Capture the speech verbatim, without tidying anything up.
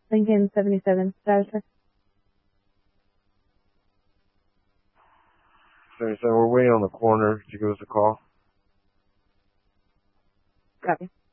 Lincoln seventy-seven, status check. seventy-seven, we're waiting on the corner to give us a call. Copy.